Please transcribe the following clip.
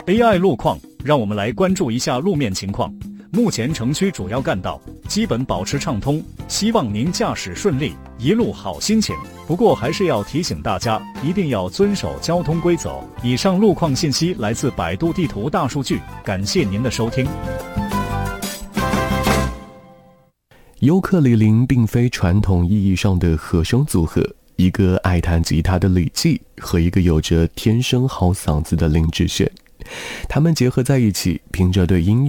AI 路况，让我们来关注一下路面情况。目前城区主要干道基本保持畅通，希望您驾驶顺利，一路好心情。不过还是要提醒大家，一定要遵守交通规则。以上路况信息来自百度地图大数据，感谢您的收听。 尤克里林并非传统意义上的和声组合，一个爱弹吉他的李记和一个有着天生好嗓子的林志炫，他们结合在一起，凭着对音乐